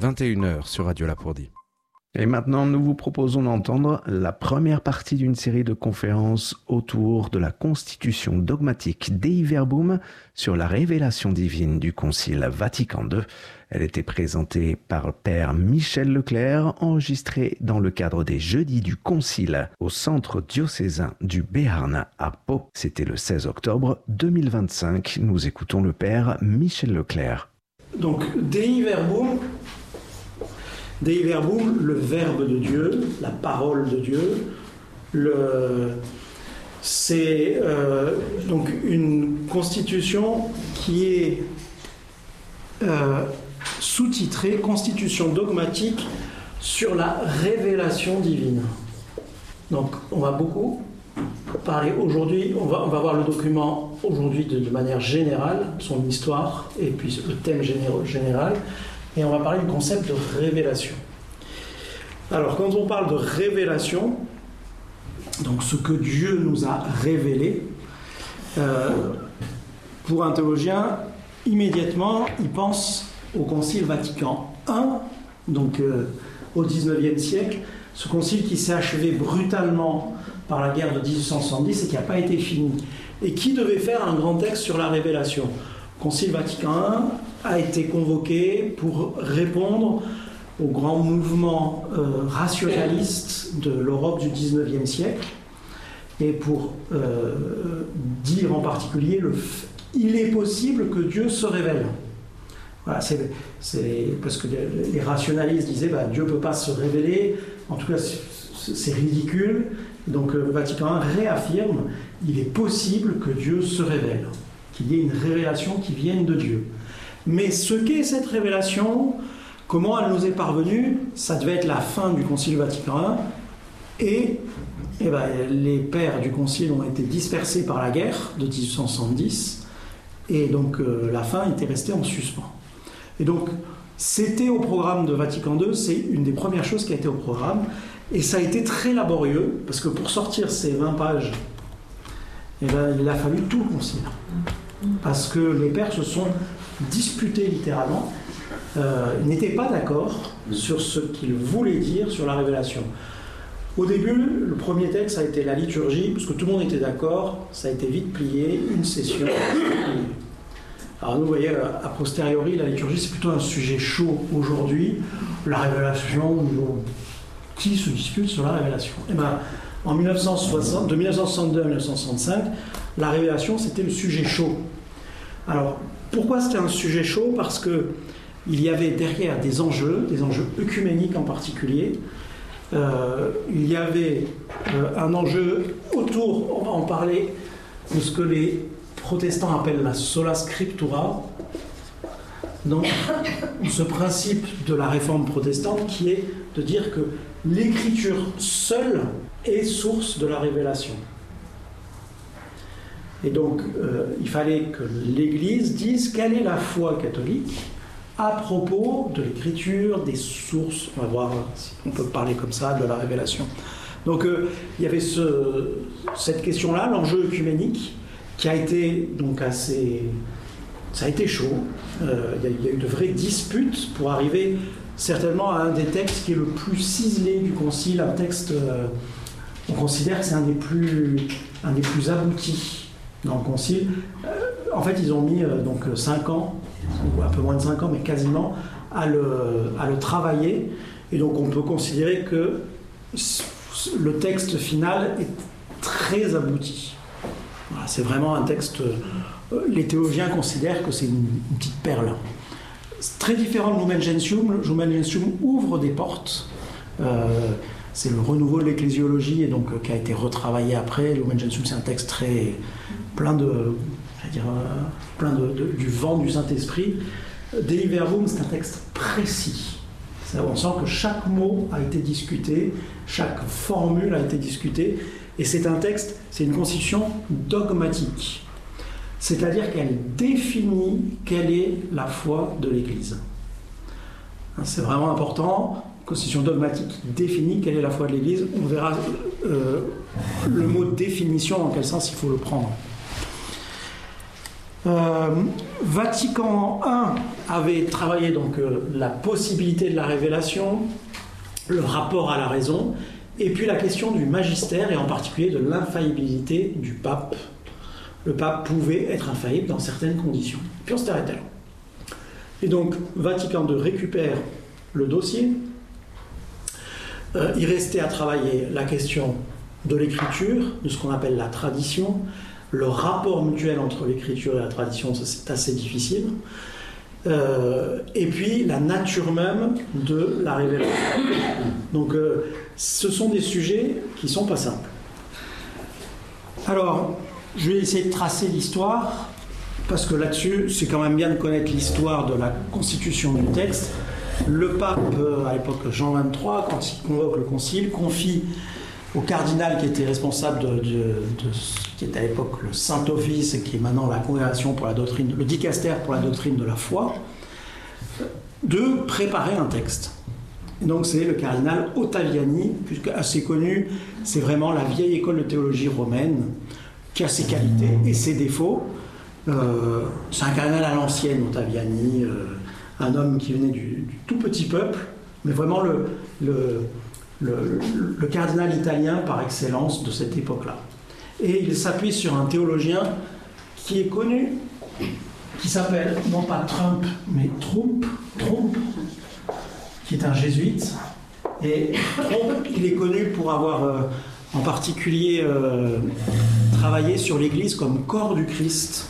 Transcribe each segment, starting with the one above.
21h sur Radio Lapourdie. Et maintenant, nous vous proposons d'entendre la première partie d'une série de conférences autour de la constitution dogmatique Dei Verbum sur la révélation divine du Concile Vatican II. Elle était présentée par le père Michel Leclerc, enregistrée dans le cadre des Jeudis du Concile au centre diocésain du Béarn à Pau. C'était le 16 octobre 2025. Nous écoutons le père Michel Leclerc. Donc, Dei Verbum, le Verbe de Dieu, la parole de Dieu, c'est donc une constitution qui est sous-titrée Constitution dogmatique sur la révélation divine. Donc, on va beaucoup parler aujourd'hui, on va voir le document aujourd'hui de manière générale, son histoire et puis le thème général. Et on va parler du concept de révélation. Alors, quand on parle de révélation, donc ce que Dieu nous a révélé, pour un théologien, immédiatement, il pense au Concile Vatican I, donc au XIXe siècle, ce concile qui s'est achevé brutalement par la guerre de 1870 et qui n'a pas été fini, et qui devait faire un grand texte sur la révélation. Le Concile Vatican I a été convoqué pour répondre au grand mouvement rationaliste de l'Europe du XIXe siècle et pour dire en particulier il est possible que Dieu se révèle. Voilà, c'est parce que les rationalistes disaient Dieu ne peut pas se révéler, en tout cas c'est ridicule. Donc le Vatican I réaffirme il est possible que Dieu se révèle, qu'il y ait une révélation qui vienne de Dieu. Mais ce qu'est cette révélation, comment elle nous est parvenue, ça devait être la fin du Concile Vatican I, et les pères du Concile ont été dispersés par la guerre de 1870, et donc la fin était restée en suspens. Et donc, c'était au programme de Vatican II, c'est une des premières choses qui a été au programme, et ça a été très laborieux, parce que pour sortir ces 20 pages, il a fallu tout le concile. Parce que les pères se sont disputés littéralement, ils n'étaient pas d'accord sur ce qu'ils voulaient dire sur la révélation. Au début, le premier texte a été la liturgie, parce que tout le monde était d'accord, ça a été vite plié, une session. Alors nous, vous voyez, a posteriori, la liturgie, c'est plutôt un sujet chaud aujourd'hui. La révélation, qui se dispute sur la révélation ? En 1960, de 1962 à 1965, la révélation, c'était le sujet chaud. Alors, pourquoi c'était un sujet chaud ? Parce qu'il y avait derrière des enjeux œcuméniques en particulier. Il y avait un enjeu autour, on va en parler, de ce que les protestants appellent la sola scriptura. Donc, ce principe de la réforme protestante qui est de dire que l'écriture seule est source de la révélation. Et donc, il fallait que l'Église dise quelle est la foi catholique à propos de l'écriture, des sources, on va voir si on peut parler comme ça, de la révélation. Donc, il y avait cette question-là, l'enjeu œcuménique, qui a été donc assez... Ça a été chaud. Il y a eu de vraies disputes pour arriver certainement à un des textes qui est le plus ciselé du Concile, un texte... on considère que c'est un des plus aboutis dans le Concile. En fait, ils ont mis donc 5 ans, ou un peu moins de 5 ans, mais quasiment, à le travailler. Et donc, on peut considérer que le texte final est très abouti. Voilà, c'est vraiment un texte... les théologiens considèrent que c'est une petite perle. C'est très différent de Lumen Gentium. Lumen Gentium ouvre des portes. C'est le renouveau de l'ecclésiologie et donc qui a été retravaillé après. Lumen Gentium, c'est un texte très plein du vent du Saint-Esprit. Dei Verbum, c'est un texte précis. On sent que chaque mot a été discuté, chaque formule a été discutée, et c'est un texte, c'est une constitution dogmatique. C'est-à-dire qu'elle définit quelle est la foi de l'Église. C'est vraiment important. Constitution dogmatique définit quelle est la foi de l'Église. On verra le mot définition, dans quel sens il faut le prendre. Vatican I avait travaillé donc la possibilité de la révélation, le rapport à la raison, et puis la question du magistère, et en particulier de l'infaillibilité du pape. Le pape pouvait être infaillible dans certaines conditions. Puis on s'est arrêté là. Et donc Vatican II récupère le dossier. Il restait à travailler la question de l'écriture, de ce qu'on appelle la tradition. Le rapport mutuel entre l'écriture et la tradition, ça, c'est assez difficile. Et puis la nature même de la révélation. Donc ce sont des sujets qui ne sont pas simples. Alors, je vais essayer de tracer l'histoire, parce que là-dessus, c'est quand même bien de connaître l'histoire de la constitution du texte. Le pape, à l'époque Jean XXIII, quand il convoque le concile, confie au cardinal qui était responsable qui était à l'époque le Saint-Office et qui est maintenant la congrégation pour la doctrine, le dicastère pour la doctrine de la foi, de préparer un texte. Et donc c'est le cardinal Ottaviani, puisque assez connu, c'est vraiment la vieille école de théologie romaine qui a ses qualités et ses défauts. C'est un cardinal à l'ancienne, Ottaviani, un homme qui venait du tout petit peuple, mais vraiment le cardinal italien par excellence de cette époque-là. Et il s'appuie sur un théologien qui est connu, qui s'appelle non pas Trump, mais Trump, qui est un jésuite. Et Trump, il est connu pour avoir en particulier travaillé sur l'Église comme corps du Christ,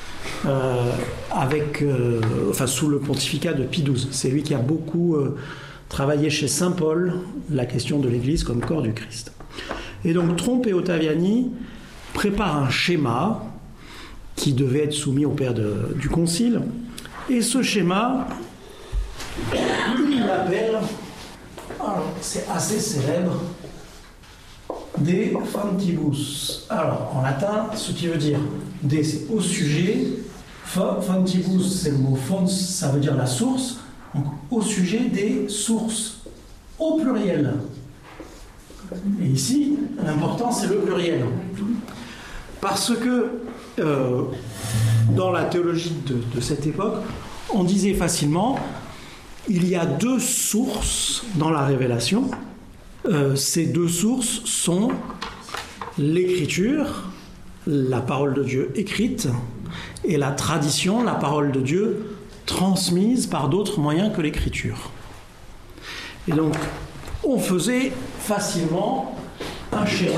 sous le pontificat de Pie XII. C'est lui qui a beaucoup travaillé chez Saint Paul la question de l'Église comme corps du Christ. Et donc Trompe et Ottaviani préparent un schéma qui devait être soumis au père du concile. Et ce schéma, il l'appelle, alors c'est assez célèbre, De Fantibus. Alors en latin, ce qui veut dire de, c'est au sujet, Fantibus, c'est le mot fons, ça veut dire la source, donc au sujet des sources, au pluriel. Et ici, l'important c'est le pluriel. Parce que dans la théologie de cette époque, on disait facilement, il y a deux sources dans la révélation. Ces deux sources sont l'écriture, la parole de Dieu écrite, et la tradition, la parole de Dieu transmise par d'autres moyens que l'écriture. Et donc, on faisait facilement un schéma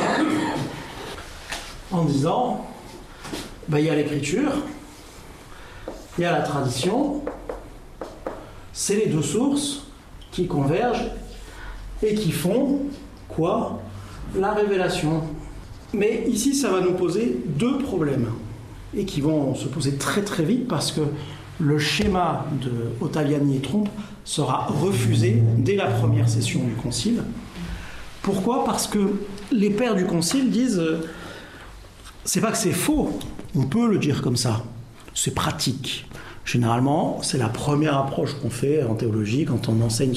en disant, il y a l'écriture, il y a la tradition, c'est les deux sources qui convergent et qui font quoi? La révélation. Mais ici, ça va nous poser deux problèmes et qui vont se poser très très vite parce que le schéma de Ottaviani et Trompe sera refusé dès la première session du concile. Pourquoi? Parce que les pères du concile disent c'est pas que c'est faux, on peut le dire comme ça, c'est pratique. Généralement, c'est la première approche qu'on fait en théologie quand on enseigne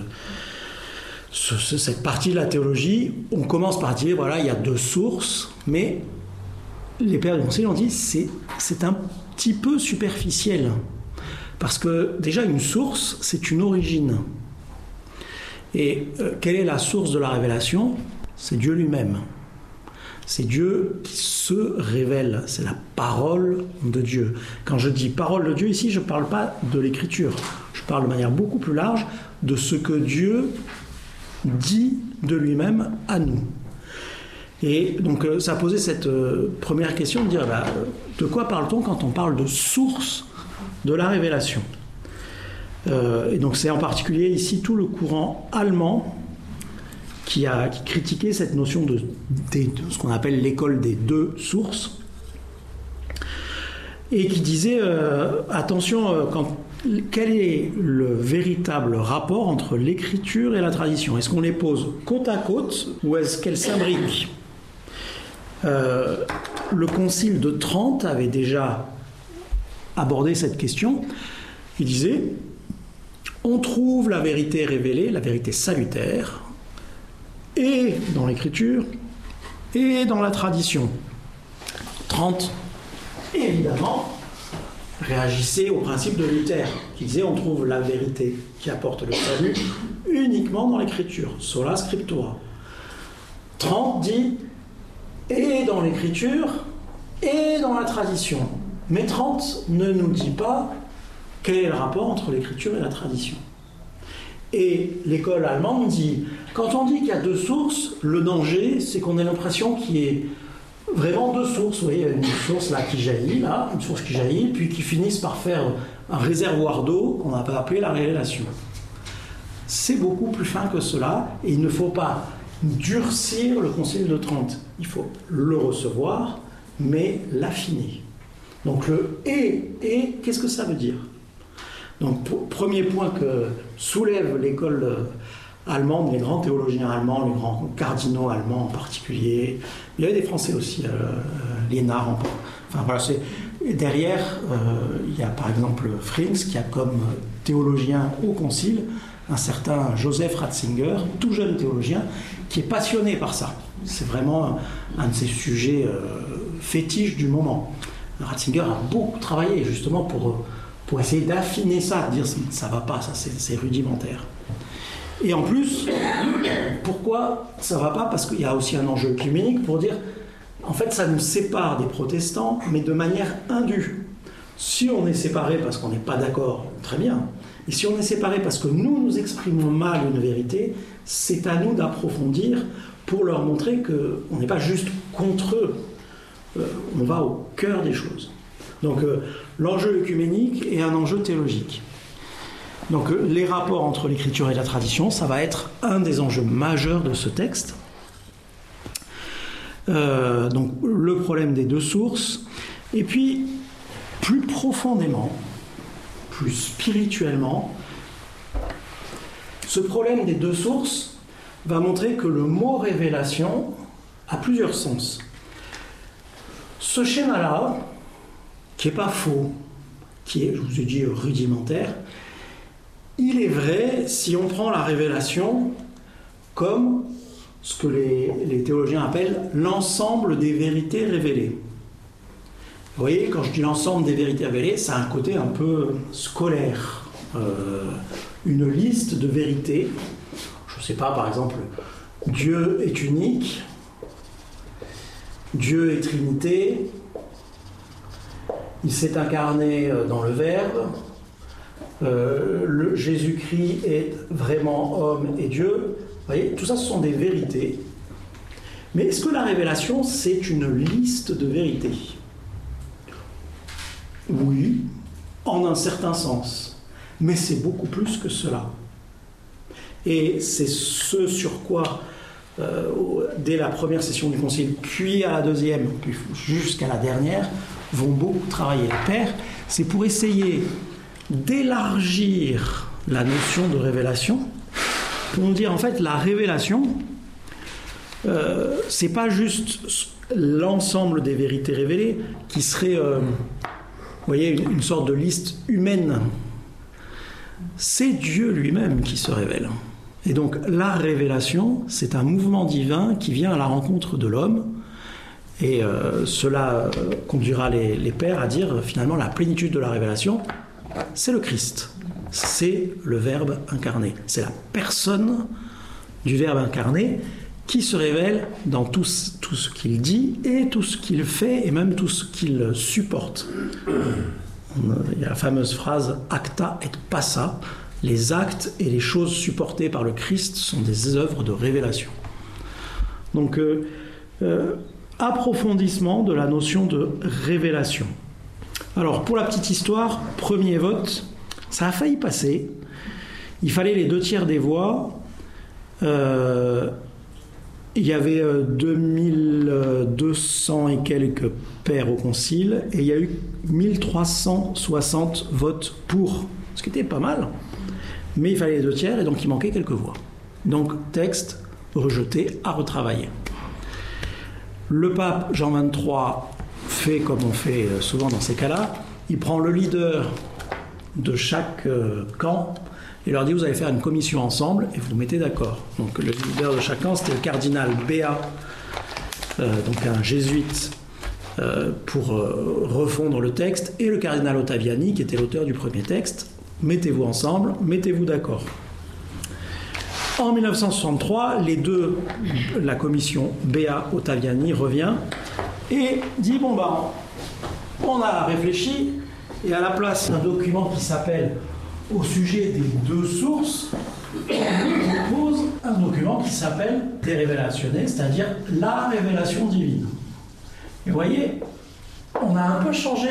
cette partie de la théologie. On commence par dire voilà, il y a deux sources, mais les pères du concile ont dit c'est un petit peu superficiel. Parce que déjà, une source, c'est une origine. Et quelle est la source de la révélation? C'est Dieu lui-même. C'est Dieu qui se révèle. C'est la parole de Dieu. Quand je dis parole de Dieu, ici, je ne parle pas de l'écriture. Je parle de manière beaucoup plus large de ce que Dieu dit de lui-même à nous. Et donc, ça posait cette première question de dire de quoi parle-t-on quand on parle de source de la révélation? Et donc, c'est en particulier ici tout le courant allemand qui critiquait cette notion de ce qu'on appelle l'école des deux sources et qui disait attention, quel est le véritable rapport entre l'écriture et la tradition? Est-ce qu'on les pose côte à côte ou est-ce qu'elles s'imbriquent? Le concile de Trente avait déjà abordé cette question. Il disait on trouve la vérité révélée, la vérité salutaire, et dans l'écriture et dans la tradition. Trente, évidemment, réagissait au principe de Luther, qui disait on trouve la vérité qui apporte le salut uniquement dans l'écriture, sola scriptura. Trent dit et dans l'écriture et dans la tradition. Mais Trent ne nous dit pas quel est le rapport entre l'écriture et la tradition. Et l'école allemande dit, quand on dit qu'il y a deux sources, le danger, c'est qu'on ait l'impression qu'il y ait vraiment deux sources. Vous voyez, une source là qui jaillit, là, une source qui jaillit, puis qui finissent par faire un réservoir d'eau qu'on va appeler la révélation. C'est beaucoup plus fin que cela, et il ne faut pas durcir le Concile de Trente. Il faut le recevoir, mais l'affiner. Donc le « et », qu'est-ce que ça veut dire ? Donc, premier point que soulève l'école allemande, les grands théologiens allemands, les grands cardinaux allemands en particulier, il y avait des Français aussi, Liénard, enfin voilà, derrière, il y a par exemple Frings qui a comme théologien au concile un certain Joseph Ratzinger, tout jeune théologien, qui est passionné par ça. C'est vraiment un de ses sujets fétiches du moment. Ratzinger a beaucoup travaillé justement pour essayer d'affiner ça, de dire ça va pas, ça c'est rudimentaire. Et en plus, pourquoi ça va pas ? Parce qu'il y a aussi un enjeu œcuménique pour dire, en fait ça nous sépare des protestants, mais de manière indue. Si on est séparés parce qu'on n'est pas d'accord, très bien. Et si on est séparés parce que nous exprimons mal une vérité, c'est à nous d'approfondir pour leur montrer qu'on n'est pas juste contre eux. On va au cœur des choses. Donc l'enjeu œcuménique est un enjeu théologique. Donc les rapports entre l'écriture et la tradition, ça va être un des enjeux majeurs de ce texte. Donc le problème des deux sources. Et puis, plus profondément, plus spirituellement, ce problème des deux sources va montrer que le mot révélation a plusieurs sens. Ce schéma-là, qui n'est pas faux, qui est, je vous ai dit, rudimentaire, il est vrai si on prend la révélation comme ce que les théologiens appellent l'ensemble des vérités révélées. Vous voyez, quand je dis l'ensemble des vérités révélées, ça a un côté un peu scolaire. Une liste de vérités. Je ne sais pas, par exemple, Dieu est unique, Dieu est Trinité, il s'est incarné dans le Verbe, Jésus-Christ est vraiment homme et Dieu. Vous voyez, tout ça, ce sont des vérités. Mais est-ce que la révélation, c'est une liste de vérités ? Oui, en un certain sens. Mais c'est beaucoup plus que cela. Et c'est ce sur quoi, dès la première session du Concile, puis à la deuxième, puis jusqu'à la dernière, vont beaucoup travailler les pères, c'est pour essayer d'élargir la notion de révélation, pour nous dire en fait la révélation, c'est pas juste l'ensemble des vérités révélées qui serait, vous voyez, une sorte de liste humaine. C'est Dieu lui-même qui se révèle. Et donc la révélation, c'est un mouvement divin qui vient à la rencontre de l'homme. Et cela conduira les pères à dire finalement la plénitude de la révélation, c'est le Christ. C'est le Verbe incarné. C'est la personne du Verbe incarné qui se révèle dans tout ce qu'il dit et tout ce qu'il fait et même tout ce qu'il supporte. Il y a la fameuse phrase « acta et passa ». Les actes et les choses supportées par le Christ sont des œuvres de révélation. Donc, approfondissement de la notion de révélation. Alors, pour la petite histoire, premier vote, ça a failli passer. Il fallait les 2/3 des voix. Il y avait 2200 et quelques pères au concile, et il y a eu 1360 votes pour, ce qui était pas mal. Mais il fallait les 2/3, et donc il manquait quelques voix. Donc, texte rejeté, à retravailler. Le pape Jean XXIII fait comme on fait souvent dans ces cas-là, il prend le leader de chaque camp et leur dit vous allez faire une commission ensemble et vous vous mettez d'accord. Donc le leader de chaque camp c'était le cardinal Béat, donc un jésuite pour refondre le texte, et le cardinal Ottaviani, qui était l'auteur du premier texte. Mettez-vous ensemble, mettez-vous d'accord. En 1963, la commission Béat-Ottaviani revient et dit bon ben, on a réfléchi, et à la place d'un document qui s'appelle Au sujet des deux sources, on propose un document qui s'appelle De Revelatione, c'est-à-dire la révélation divine. Et vous voyez, on a un peu changé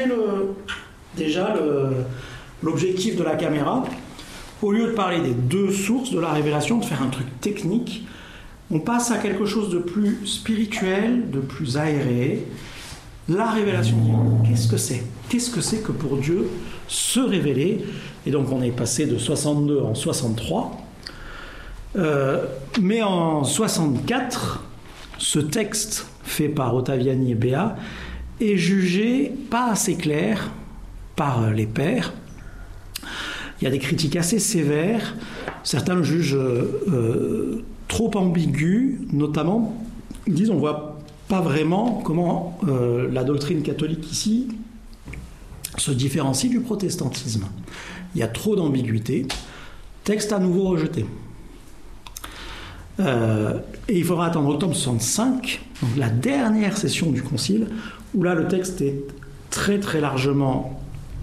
l'objectif de la caméra. Au lieu de parler des deux sources de la révélation, de faire un truc technique, on passe à quelque chose de plus spirituel, de plus aéré. La révélation divine, qu'est-ce que c'est ? Qu'est-ce que c'est que pour Dieu se révéler ? Et donc on est passé de 62 en 63. Mais en 64, ce texte fait par Ottaviani et Béat est jugé pas assez clair par les pères. Il y a des critiques assez sévères. Certains le jugent trop ambigu, notamment, ils disent on ne voit pas vraiment comment la doctrine catholique ici se différencie du protestantisme. Il y a trop d'ambiguïté. Texte à nouveau rejeté. Et il faudra attendre octobre 65, donc la dernière session du concile, où là le texte est très très largement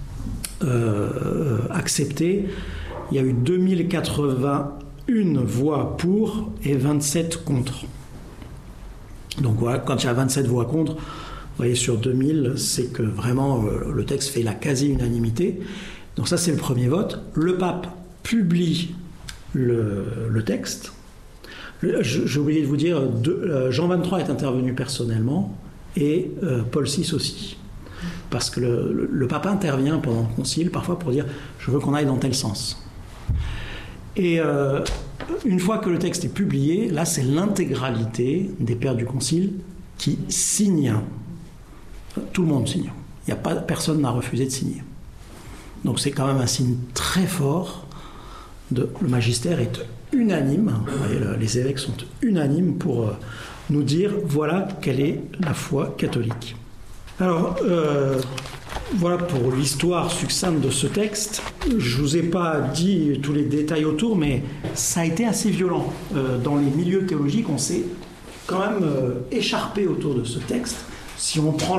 accepté. Il y a eu 2081 voix pour et 27 contre. Donc voilà, quand il y a 27 voix contre, vous voyez sur 2000, c'est que vraiment le texte fait la quasi-unanimité. Donc ça c'est le premier vote. Le pape publie le texte. J'ai oublié de vous dire, Jean XXIII est intervenu personnellement et Paul VI aussi. Parce que le pape intervient pendant le concile, parfois pour dire « je veux qu'on aille dans tel sens ». Et une fois que le texte est publié, là c'est l'intégralité des pères du concile qui signent. Tout le monde signe. Personne n'a refusé de signer. Donc c'est quand même un signe très fort. Le magistère est unanime. Vous voyez, les évêques sont unanimes pour nous dire voilà quelle est la foi catholique. Alors, voilà pour l'histoire succincte de ce texte. Je ne vous ai pas dit tous les détails autour, mais ça a été assez violent. Dans les milieux théologiques, on s'est quand même écharpé autour de ce texte. Si on prend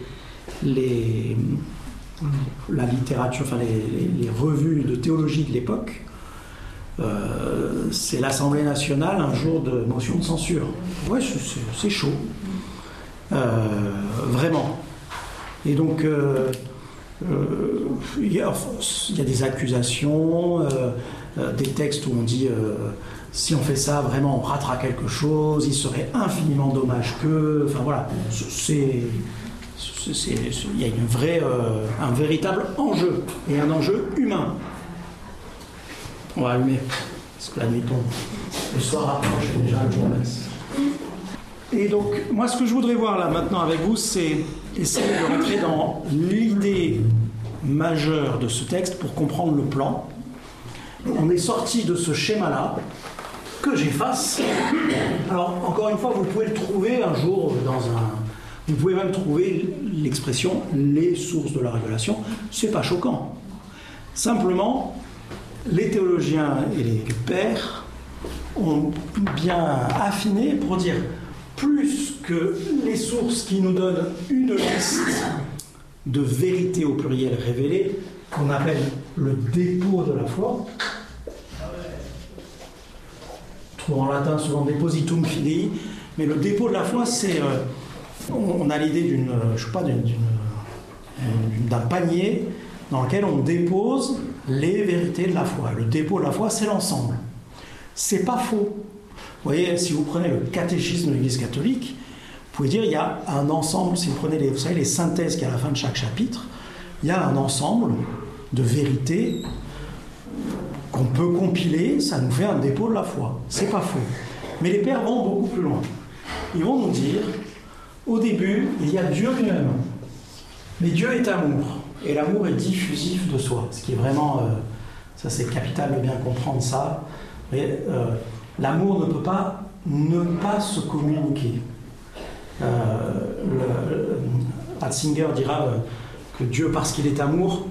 la littérature, enfin les revues de théologie de l'époque, c'est l'Assemblée nationale un jour de motion de censure. Ouais, c'est chaud. Vraiment. Et donc, il y a des accusations, des textes où on dit si on fait ça, vraiment, on ratera quelque chose, il serait infiniment dommage que. Enfin voilà, il y a un véritable enjeu, et un enjeu humain. On va allumer, parce que la nuit tombe. Le soir approche déjà, je vous remercie. Et donc, moi, ce que je voudrais voir là maintenant avec vous, c'est essayer de rentrer dans l'idée majeure de ce texte pour comprendre le plan. On est sorti de ce schéma-là, que j'efface. Alors, encore une fois, vous pouvez le trouver un jour vous pouvez même trouver l'expression « les sources de la révélation ». C'est pas choquant. Simplement, les théologiens et les pères ont bien affiné pour dire plus que les sources qui nous donnent une liste de vérités au pluriel révélées, qu'on appelle le dépôt de la foi. On trouve en latin souvent depositum fidei, mais le dépôt de la foi, c'est on a l'idée d'un panier dans lequel on dépose les vérités de la foi. Le dépôt de la foi, c'est l'ensemble. C'est pas faux. Vous voyez, si vous prenez le catéchisme de l'Église catholique, vous pouvez dire il y a un ensemble, si vous prenez vous savez, les synthèses qu'il y a à la fin de chaque chapitre, il y a un ensemble de vérités qu'on peut compiler, ça nous fait un dépôt de la foi. C'est pas faux. Mais les pères vont beaucoup plus loin. Ils vont nous dire, au début, il y a Dieu lui-même. Mais Dieu est amour. Et l'amour est diffusif de soi. Ce qui est vraiment, ça c'est capital de bien comprendre ça. Mais, l'amour ne peut pas ne pas se communiquer. Ratzinger dira que Dieu, parce qu'il est amour,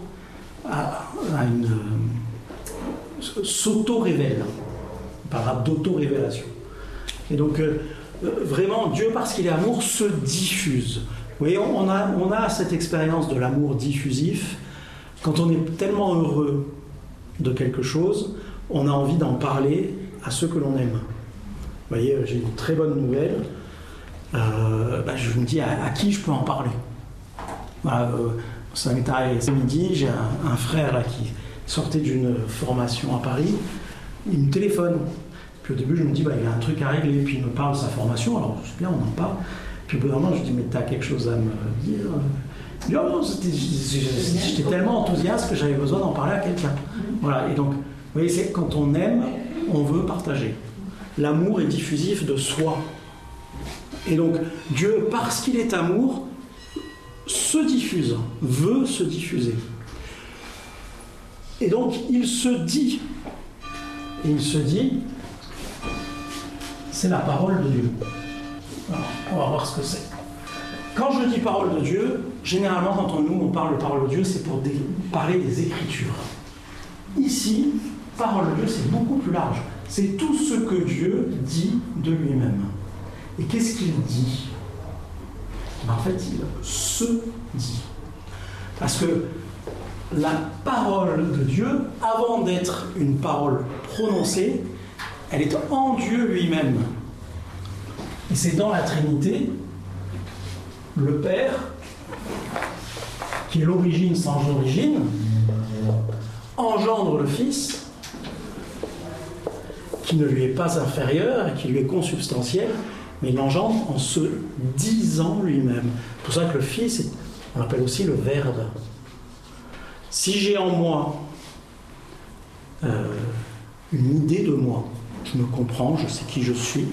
s'auto-révèle. Il parlera d'auto-révélation. Et donc, vraiment, Dieu, parce qu'il est amour, se diffuse. Vous voyez, on a cette expérience de l'amour diffusif. Quand on est tellement heureux de quelque chose, on a envie d'en parler à ceux que l'on aime. Vous voyez, j'ai une très bonne nouvelle. Je me dis à qui je peux en parler. Voilà, ça m'est arrivé ce midi, j'ai un frère là, qui sortait d'une formation à Paris, il me téléphone. Puis au début, je me dis, il y a un truc à régler. Puis il me parle de sa formation, alors c'est bien, on en parle. Puis au bout d'un moment, je lui dis, mais t'as quelque chose à me dire? Il dit, oh non, j'étais tellement enthousiaste que j'avais besoin d'en parler à quelqu'un. Voilà, et donc, vous voyez, c'est quand on aime, on veut partager. L'amour est diffusif de soi. Et donc, Dieu, parce qu'il est amour, se diffuse, veut se diffuser. Et donc, il se dit. Et il se dit, c'est la parole de Dieu. Alors, on va voir ce que c'est. Quand je dis parole de Dieu, généralement, quand on parle de parole de Dieu, c'est pour parler des Écritures. Ici, parole de Dieu, c'est beaucoup plus large. C'est tout ce que Dieu dit de lui-même. Et qu'est-ce qu'il dit? En fait, il se dit. Parce que la parole de Dieu, avant d'être une parole prononcée, elle est en Dieu lui-même. Et c'est dans la Trinité, le Père, qui est l'origine sans origine, engendre le Fils, qui ne lui est pas inférieur et qui lui est consubstantiel, mais il l'engendre en se disant lui-même. C'est pour ça que le Fils, on l'appelle aussi le Verbe. Si j'ai en moi une idée de moi, je me comprends, je sais qui je suis,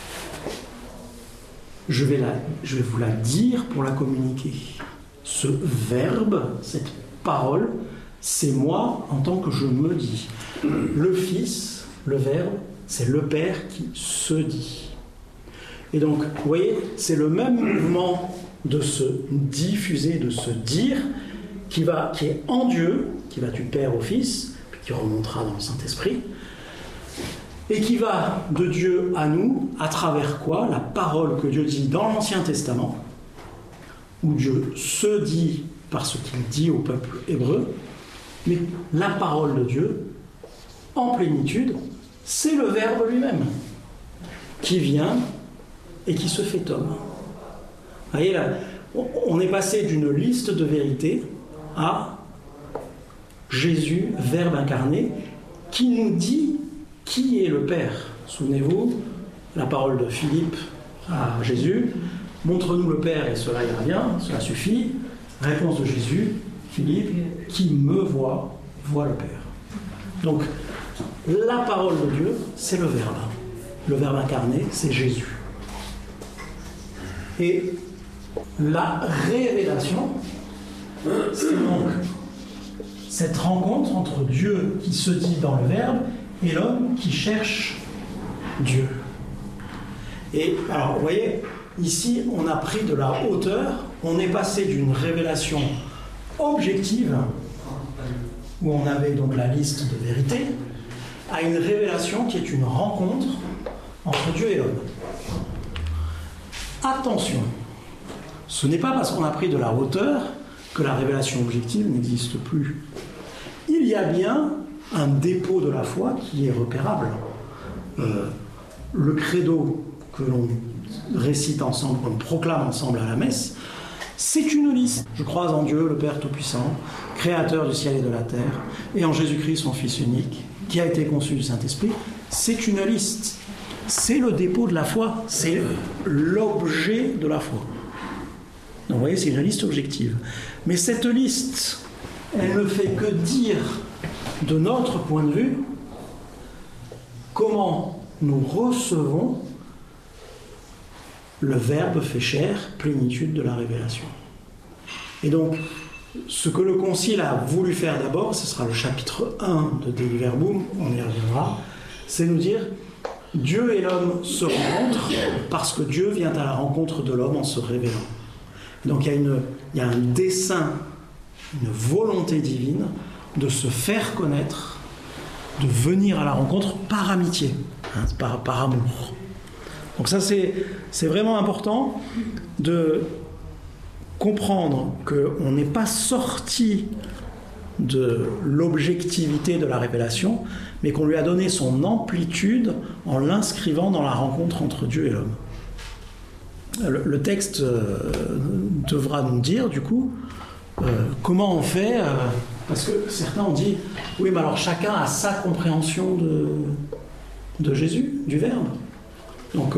je vais vous la dire pour la communiquer. Ce verbe, cette parole, c'est moi en tant que je me dis. Le Fils, le Verbe, c'est le Père qui se dit. Et donc, vous voyez, c'est le même mouvement de se diffuser, de se dire, qui est en Dieu, qui va du Père au Fils, puis qui remontera dans le Saint-Esprit, et qui va de Dieu à nous, à travers quoi? La parole que Dieu dit dans l'Ancien Testament, où Dieu se dit par ce qu'il dit au peuple hébreu, mais la parole de Dieu, en plénitude, c'est le Verbe lui-même, qui vient et qui se fait homme. Vous voyez là, on est passé d'une liste de vérités à Jésus, Verbe incarné, qui nous dit qui est le Père. Souvenez-vous, la parole de Philippe à Jésus, montre-nous le Père et cela ira bien, cela suffit. Réponse de Jésus, Philippe, qui me voit, voit le Père. Donc, la parole de Dieu, c'est le Verbe. Le Verbe incarné, c'est Jésus. Et la révélation, c'est donc cette rencontre entre Dieu qui se dit dans le Verbe et l'homme qui cherche Dieu. Et alors, vous voyez, ici, on a pris de la hauteur, on est passé d'une révélation objective, où on avait donc la liste de vérités, à une révélation qui est une rencontre entre Dieu et l'homme. Attention, ce n'est pas parce qu'on a pris de la hauteur que la révélation objective n'existe plus. Il y a bien un dépôt de la foi qui est repérable. Le credo que l'on récite ensemble, qu'on proclame ensemble à la messe, c'est une liste. Je crois en Dieu, le Père Tout-Puissant, Créateur du ciel et de la terre, et en Jésus-Christ, son Fils unique, qui a été conçu du Saint-Esprit. C'est une liste. C'est le dépôt de la foi. C'est l'objet de la foi. Donc vous voyez, c'est une liste objective. Mais cette liste, elle ne fait que dire, de notre point de vue, comment nous recevons le Verbe fait chair, plénitude de la révélation. Et donc, ce que le Concile a voulu faire d'abord, ce sera le chapitre 1 de Dei Verbum, on y reviendra, c'est nous dire, Dieu et l'homme se rencontrent parce que Dieu vient à la rencontre de l'homme en se révélant. Donc il y a un dessein, une volonté divine de se faire connaître, de venir à la rencontre par amitié, par amour. Donc ça c'est vraiment important de comprendre qu'on n'est pas sorti de l'objectivité de la révélation, mais qu'on lui a donné son amplitude en l'inscrivant dans la rencontre entre Dieu et l'homme. Le texte devra nous dire, du coup, comment on fait, parce que certains ont dit, oui, mais alors chacun a sa compréhension de Jésus, du Verbe. Donc,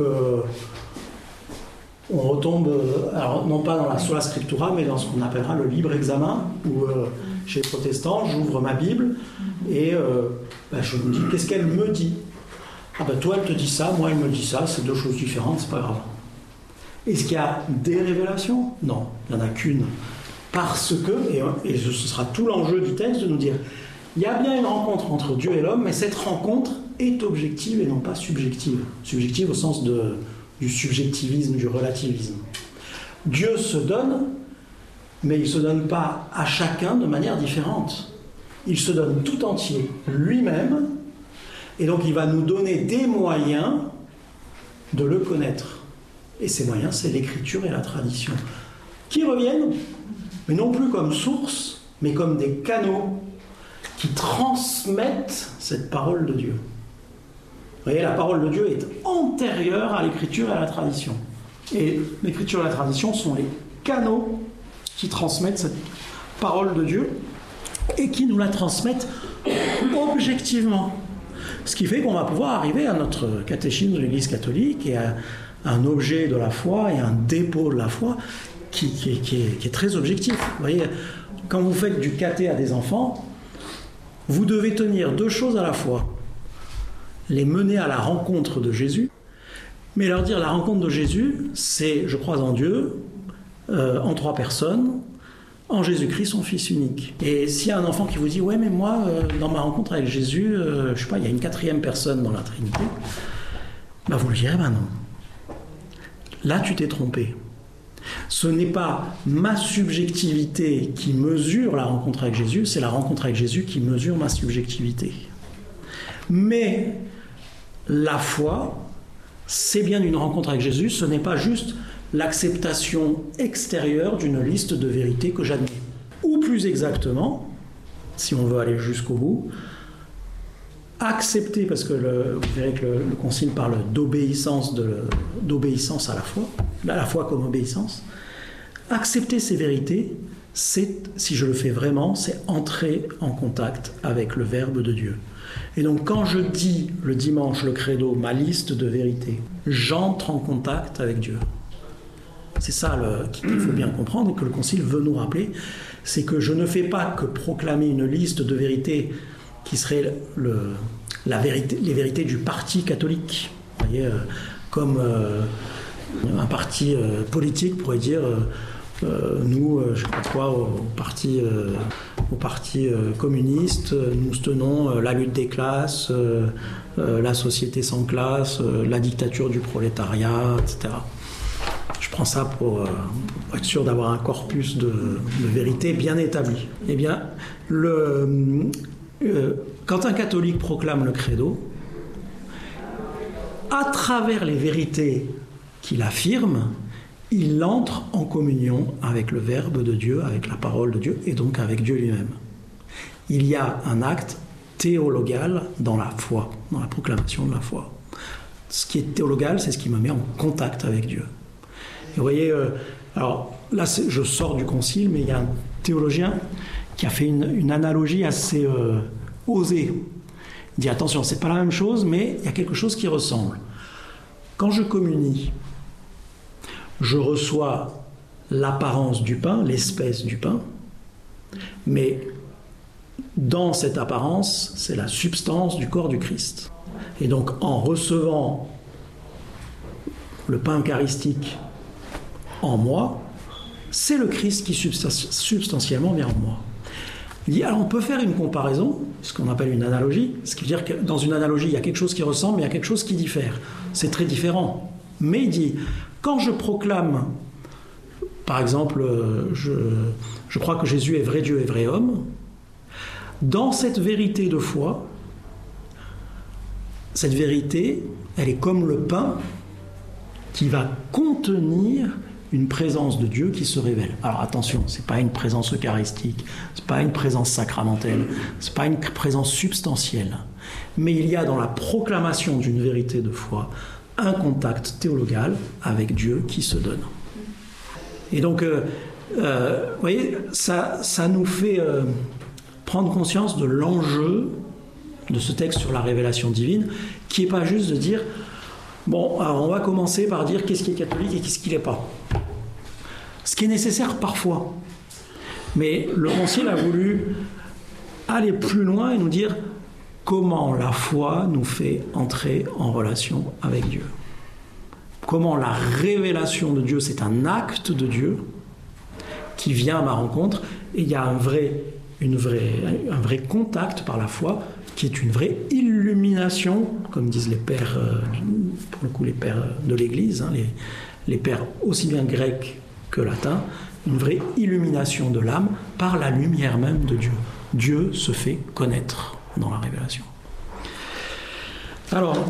on retombe, alors non pas dans la sola scriptura, mais dans ce qu'on appellera le libre examen, où chez les protestants, j'ouvre ma Bible et je me dis, qu'est-ce qu'elle me dit ? Ah ben toi, elle te dit ça, moi, elle me dit ça, c'est deux choses différentes, c'est pas grave. Est-ce qu'il y a des révélations ? Non, il n'y en a qu'une. Parce que, et ce sera tout l'enjeu du texte, de nous dire, il y a bien une rencontre entre Dieu et l'homme, mais cette rencontre est objective et non pas subjective. Subjective au sens du subjectivisme, du relativisme. Dieu se donne, mais il ne se donne pas à chacun de manière différente. Il se donne tout entier lui-même, et donc il va nous donner des moyens de le connaître. Et ces moyens, c'est l'écriture et la tradition, qui reviennent, mais non plus comme source, mais comme des canaux qui transmettent cette parole de Dieu. Vous voyez, la parole de Dieu est antérieure à l'écriture et à la tradition. Et l'écriture et la tradition sont les canaux qui transmettent cette parole de Dieu et qui nous la transmettent objectivement. Ce qui fait qu'on va pouvoir arriver à notre catéchisme de l'Église catholique et à un objet de la foi et un dépôt de la foi qui est très objectif. Vous voyez, quand vous faites du caté à des enfants, vous devez tenir deux choses à la fois. Les mener à la rencontre de Jésus, mais leur dire la rencontre de Jésus, c'est je crois en Dieu, en trois personnes, en Jésus-Christ, son Fils unique. Et s'il y a un enfant qui vous dit « Ouais, mais moi, dans ma rencontre avec Jésus, je sais pas, il y a une quatrième personne dans la Trinité », bah vous lui direz « Ben non. Là, tu t'es trompé. Ce n'est pas ma subjectivité qui mesure la rencontre avec Jésus, c'est la rencontre avec Jésus qui mesure ma subjectivité. Mais la foi, c'est bien une rencontre avec Jésus, ce n'est pas juste l'acceptation extérieure d'une liste de vérités que j'admets. Ou plus exactement, si on veut aller jusqu'au bout, accepter, parce que vous verrez que le Concile parle d'obéissance à la foi comme obéissance, accepter ces vérités, c'est, si je le fais vraiment, c'est entrer en contact avec le Verbe de Dieu. Et donc quand je dis le dimanche le credo, ma liste de vérités, j'entre en contact avec Dieu. C'est ça qu'il faut bien comprendre et que le Concile veut nous rappeler, c'est que je ne fais pas que proclamer une liste de vérités qui serait les vérités du parti catholique. Vous voyez, comme un parti politique pourrait dire nous, je sais pas quoi, au parti communiste, nous tenons la lutte des classes, la société sans classe, la dictature du prolétariat, etc. Je prends ça pour être sûr d'avoir un corpus de vérité bien établi. Eh bien, quand un catholique proclame le credo, à travers les vérités qu'il affirme, il entre en communion avec le Verbe de Dieu, avec la parole de Dieu, et donc avec Dieu lui-même. Il y a un acte théologal dans la foi, dans la proclamation de la foi. Ce qui est théologal, c'est ce qui me met en contact avec Dieu. Et vous voyez, alors là, je sors du concile, mais il y a un théologien qui a fait une analogie assez osée. Il dit, attention, c'est pas la même chose, mais il y a quelque chose qui ressemble. Quand je communie, je reçois l'apparence du pain, l'espèce du pain, mais dans cette apparence, c'est la substance du corps du Christ. Et donc, en recevant le pain eucharistique en moi, c'est le Christ qui substantiellement vient en moi. Il dit, alors on peut faire une comparaison, ce qu'on appelle une analogie, ce qui veut dire que dans une analogie, il y a quelque chose qui ressemble, mais il y a quelque chose qui diffère. C'est très différent. Mais il dit, quand je proclame par exemple, je crois que Jésus est vrai Dieu et vrai homme. Dans cette vérité de foi, cette vérité, elle est comme le pain qui va contenir une présence de Dieu qui se révèle. Alors attention, c'est pas une présence eucharistique, c'est pas une présence sacramentelle, c'est pas une présence substantielle, mais il y a dans la proclamation d'une vérité de foi un contact théologal avec Dieu qui se donne. Et donc, vous voyez, ça nous fait prendre conscience de l'enjeu de ce texte sur la révélation divine, qui n'est pas juste de dire bon, alors on va commencer par dire qu'est-ce qui est catholique et qu'est-ce qui ne l'est pas. Ce qui est nécessaire parfois. Mais le Concile a voulu aller plus loin et nous dire comment la foi nous fait entrer en relation avec Dieu. Comment la révélation de Dieu, c'est un acte de Dieu qui vient à ma rencontre, et il y a un vrai contact par la foi qui est une vraie illumination, comme disent les pères, pour le coup les pères de l'Église, hein, les pères aussi bien grecs que latins, une vraie illumination de l'âme par la lumière même de Dieu. Dieu se fait connaître dans la révélation. Alors,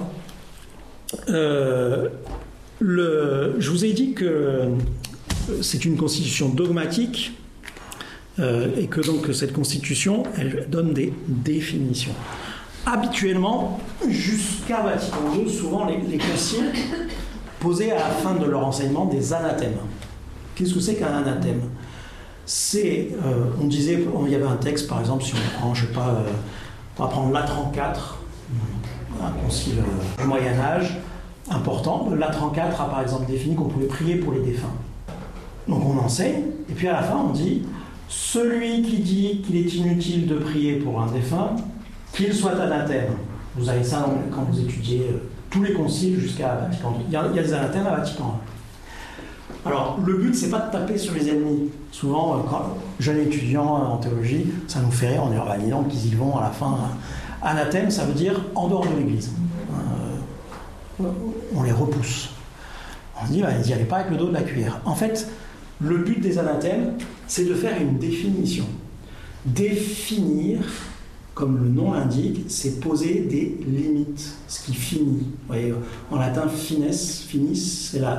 je vous ai dit que c'est une constitution dogmatique et que donc cette constitution, elle donne des définitions. Habituellement, jusqu'à Vatican II, souvent les conciles posaient à la fin de leur enseignement des anathèmes. Qu'est-ce que c'est qu'un anathème ? C'est, on disait, il y avait un texte, par exemple, si on prend, je sais pas, on va prendre Latran IV, un concile du Moyen-Âge important. Latran IV a par exemple défini qu'on pouvait prier pour les défunts. Donc on enseigne, et puis à la fin on dit celui qui dit qu'il est inutile de prier pour un défunt, qu'il soit anathème. Vous avez ça quand vous étudiez tous les conciles jusqu'à Vatican. Il y a des anathèmes à Vatican. Alors, le but, c'est pas de taper sur les ennemis. Souvent, quand jeunes étudiants en théologie, ça nous fait rire, on dit, bah, dis donc, qu'ils y vont à la fin. Anathème, ça veut dire en dehors de l'Église. On les repousse. On se dit, bah, ils n'y allaient pas avec le dos de la cuillère. En fait, le but des anathèmes, c'est de faire une définition. Définir, comme le nom l'indique, c'est poser des limites, ce qui finit. Vous voyez, en latin, finis, c'est la